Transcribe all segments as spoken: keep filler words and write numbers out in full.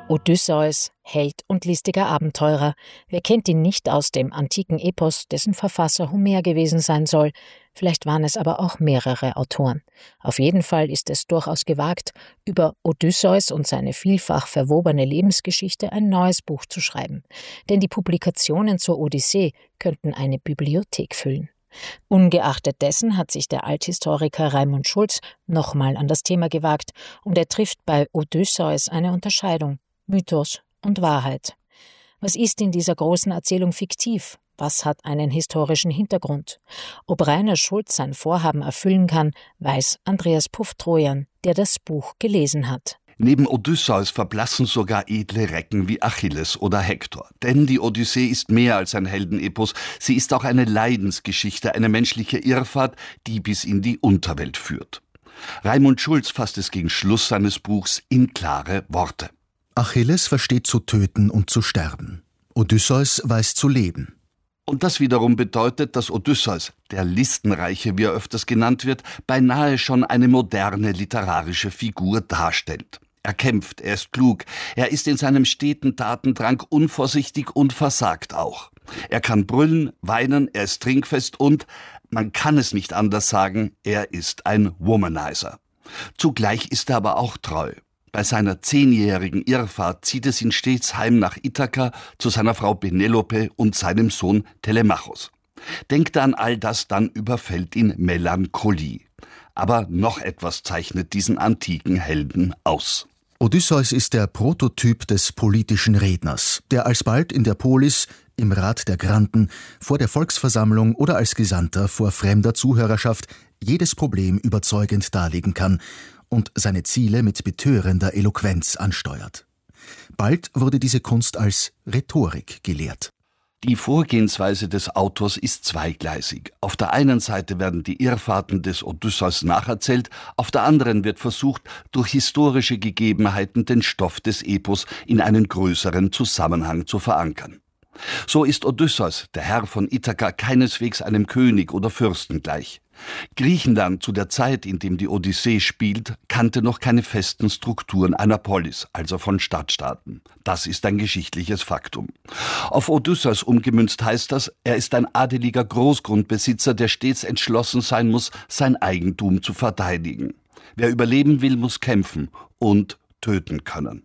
Odysseus, Held und listiger Abenteurer. Wer kennt ihn nicht aus dem antiken Epos, dessen Verfasser Homer gewesen sein soll? Vielleicht waren es aber auch mehrere Autoren. Auf jeden Fall ist es durchaus gewagt, über Odysseus und seine vielfach verwobene Lebensgeschichte ein neues Buch zu schreiben. Denn die Publikationen zur Odyssee könnten eine Bibliothek füllen. Ungeachtet dessen hat sich der Althistoriker Raimund Schulz nochmal an das Thema gewagt und er trifft bei Odysseus eine Unterscheidung: Mythos und Wahrheit. Was ist in dieser großen Erzählung fiktiv? Was hat einen historischen Hintergrund? Ob Rainer Schulz sein Vorhaben erfüllen kann, weiß Andreas Puff-Trojan, der das Buch gelesen hat. Neben Odysseus verblassen sogar edle Recken wie Achilles oder Hektor. Denn die Odyssee ist mehr als ein Heldenepos. Sie ist auch eine Leidensgeschichte, eine menschliche Irrfahrt, die bis in die Unterwelt führt. Raimund Schulz fasst es gegen Schluss seines Buchs in klare Worte. Achilles versteht zu töten und zu sterben. Odysseus weiß zu leben. Und das wiederum bedeutet, dass Odysseus, der Listenreiche, wie er öfters genannt wird, beinahe schon eine moderne literarische Figur darstellt. Er kämpft, er ist klug, er ist in seinem steten Tatendrang unvorsichtig und versagt auch. Er kann brüllen, weinen, er ist trinkfest und, man kann es nicht anders sagen, er ist ein Womanizer. Zugleich ist er aber auch treu. Bei seiner zehnjährigen Irrfahrt zieht es ihn stets heim nach Ithaka zu seiner Frau Penelope und seinem Sohn Telemachos. Denkt er an all das, dann überfällt ihn Melancholie. Aber noch etwas zeichnet diesen antiken Helden aus. Odysseus ist der Prototyp des politischen Redners, der alsbald in der Polis, im Rat der Granden, vor der Volksversammlung oder als Gesandter vor fremder Zuhörerschaft jedes Problem überzeugend darlegen kann und seine Ziele mit betörender Eloquenz ansteuert. Bald wurde diese Kunst als Rhetorik gelehrt. Die Vorgehensweise des Autors ist zweigleisig. Auf der einen Seite werden die Irrfahrten des Odysseus nacherzählt, auf der anderen wird versucht, durch historische Gegebenheiten den Stoff des Epos in einen größeren Zusammenhang zu verankern. So ist Odysseus, der Herr von Ithaka, keineswegs einem König oder Fürsten gleich. Griechenland zu der Zeit, in dem die Odyssee spielt, kannte noch keine festen Strukturen einer Polis, also von Stadtstaaten. Das ist ein geschichtliches Faktum. Auf Odysseus umgemünzt heißt das, er ist ein adeliger Großgrundbesitzer, der stets entschlossen sein muss, sein Eigentum zu verteidigen. Wer überleben will, muss kämpfen und töten können.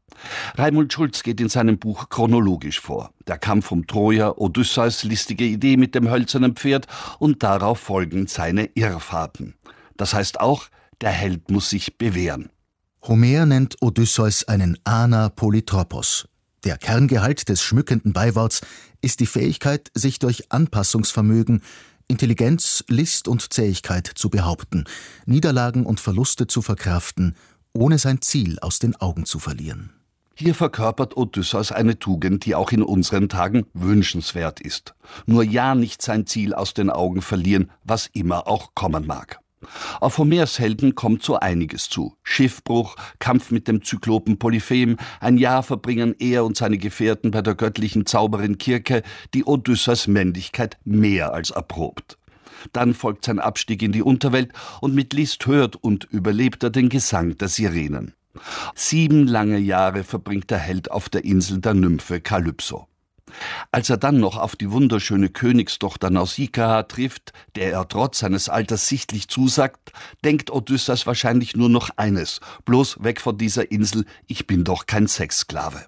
Raimund Schulz geht in seinem Buch chronologisch vor. Der Kampf um Troja, Odysseus' listige Idee mit dem hölzernen Pferd und darauf folgen seine Irrfahrten. Das heißt auch, der Held muss sich bewähren. Homer nennt Odysseus einen Ana Polytropos. Der Kerngehalt des schmückenden Beiworts ist die Fähigkeit, sich durch Anpassungsvermögen, Intelligenz, List und Zähigkeit zu behaupten, Niederlagen und Verluste zu verkraften, ohne sein Ziel aus den Augen zu verlieren. Hier verkörpert Odysseus eine Tugend, die auch in unseren Tagen wünschenswert ist. Nur ja nicht sein Ziel aus den Augen verlieren, was immer auch kommen mag. Auf Homers Helden kommt so einiges zu. Schiffbruch, Kampf mit dem Zyklopen Polyphem, ein Jahr verbringen er und seine Gefährten bei der göttlichen Zauberin Kirke, die Odysseus' Männlichkeit mehr als erprobt. Dann folgt sein Abstieg in die Unterwelt und mit List hört und überlebt er den Gesang der Sirenen. Sieben lange Jahre verbringt der Held auf der Insel der Nymphe Kalypso. Als er dann noch auf die wunderschöne Königstochter Nausikaa trifft, der er trotz seines Alters sichtlich zusagt, denkt Odysseus wahrscheinlich nur noch eines: bloß weg von dieser Insel, ich bin doch kein Sexsklave.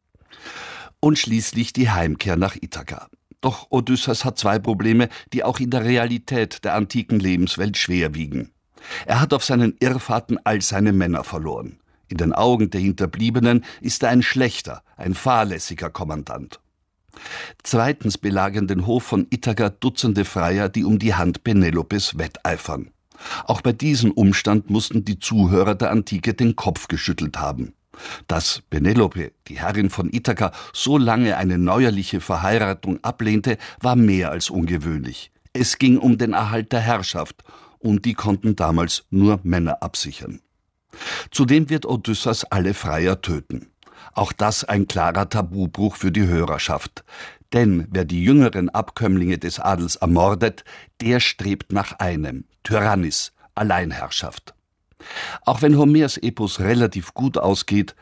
Und schließlich die Heimkehr nach Ithaka. Doch Odysseus hat zwei Probleme, die auch in der Realität der antiken Lebenswelt schwer wiegen. Er hat auf seinen Irrfahrten all seine Männer verloren. In den Augen der Hinterbliebenen ist er ein schlechter, ein fahrlässiger Kommandant. Zweitens belagern den Hof von Ithaka Dutzende Freier, die um die Hand Penelopes wetteifern. Auch bei diesem Umstand mussten die Zuhörer der Antike den Kopf geschüttelt haben. Dass Penelope, die Herrin von Ithaka, so lange eine neuerliche Verheiratung ablehnte, war mehr als ungewöhnlich. Es ging um den Erhalt der Herrschaft, und die konnten damals nur Männer absichern. Zudem wird Odysseus alle Freier töten. Auch das ein klarer Tabubruch für die Hörerschaft. Denn wer die jüngeren Abkömmlinge des Adels ermordet, der strebt nach einem: Tyrannis, Alleinherrschaft. Auch wenn Homers Epos relativ gut ausgeht,